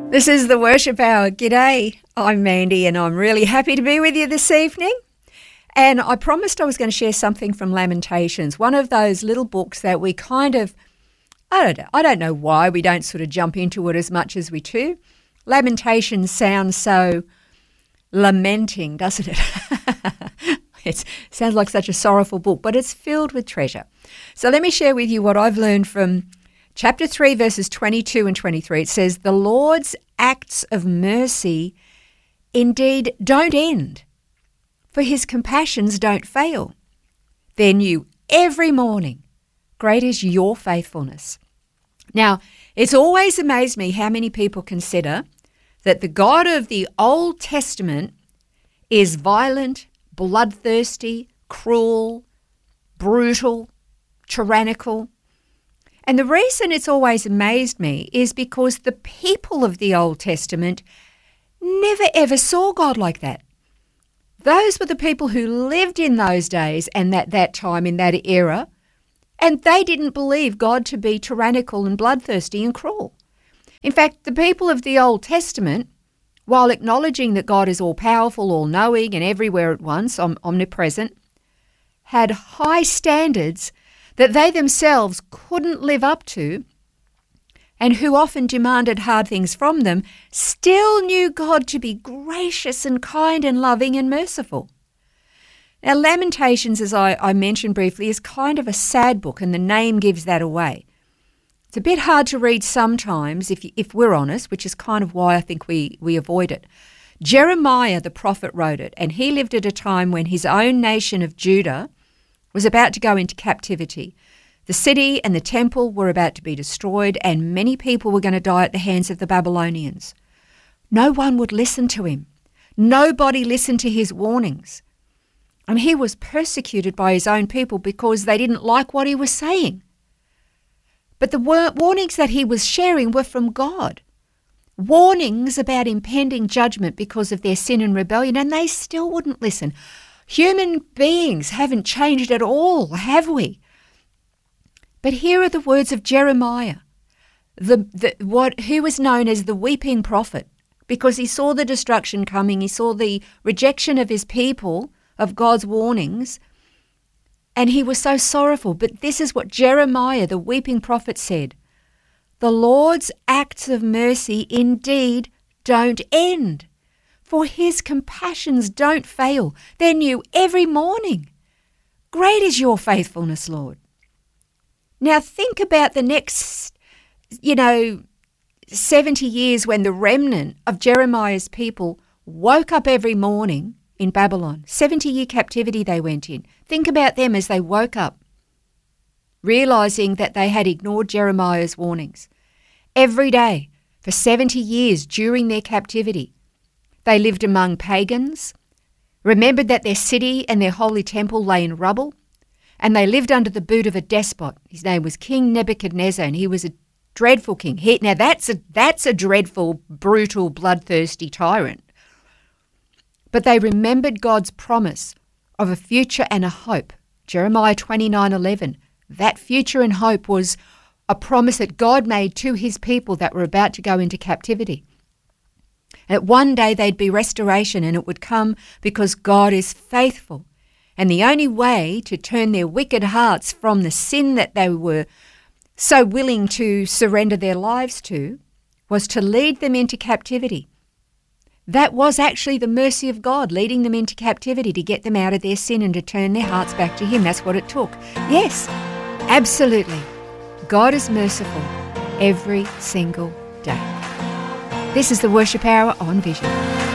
This is the Worship Hour. G'day, I'm Mandy and I'm really happy to be with you this evening. And I promised I was going to share something from Lamentations, one of those little books that we kind of, I don't know why we don't sort of jump into it as much as we do. Lamentations sounds so lamenting, doesn't it? It sounds like such a sorrowful book, but it's filled with treasure. So let me share with you what I've learned from Chapter 3, verses 22 and 23, it says, "The Lord's acts of mercy indeed don't end, for his compassions don't fail. They're new every morning. Great is your faithfulness." Now, it's always amazed me how many people consider that the God of the Old Testament is violent, bloodthirsty, cruel, brutal, tyrannical. And the reason it's always amazed me is because the people of the Old Testament never ever saw God like that. Those were the people who lived in those days and that time in that era, and they didn't believe God to be tyrannical and bloodthirsty and cruel. In fact, the people of the Old Testament, while acknowledging that God is all-powerful, all-knowing and everywhere at once, omnipresent, had high standards that they themselves couldn't live up to, and who often demanded hard things from them, still knew God to be gracious and kind and loving and merciful. Now, Lamentations, as I mentioned briefly, is kind of a sad book, and the name gives that away. It's a bit hard to read sometimes, if we're honest, which is kind of why I think we avoid it. Jeremiah the prophet wrote it, and he lived at a time when his own nation of Judah was about to go into captivity. The city and the temple were about to be destroyed, and many people were going to die at the hands of the Babylonians. No one would listen to him. Nobody listened to his warnings. And he was persecuted by his own people because they didn't like what he was saying. But the warnings that he was sharing were from God. Warnings about impending judgment because of their sin and rebellion, and they still wouldn't listen. Human beings haven't changed at all, have we? But here are the words of Jeremiah, who was known as the weeping prophet, because he saw the destruction coming, he saw the rejection of his people, of God's warnings, and he was so sorrowful. But this is what Jeremiah, the weeping prophet, said: "The Lord's acts of mercy indeed don't end, for his compassions don't fail. They're new every morning. Great is your faithfulness, Lord." Now think about the next, 70 years when the remnant of Jeremiah's people woke up every morning in Babylon. 70-year captivity they went in. Think about them as they woke up, realizing that they had ignored Jeremiah's warnings. Every day for 70 years during their captivity, they lived among pagans, remembered that their city and their holy temple lay in rubble, and they lived under the boot of a despot. His name was King Nebuchadnezzar, and he was a dreadful king. Now that's a dreadful, brutal, bloodthirsty tyrant. But they remembered God's promise of a future and a hope. Jeremiah 29:11. That future and hope was a promise that God made to his people that were about to go into captivity. That one day they'd be restoration, and it would come because God is faithful. And the only way to turn their wicked hearts from the sin that they were so willing to surrender their lives to was to lead them into captivity. That was actually the mercy of God, leading them into captivity to get them out of their sin and to turn their hearts back to him. That's what it took. Yes, absolutely. God is merciful every single day. This is the Worship Hour on Vision.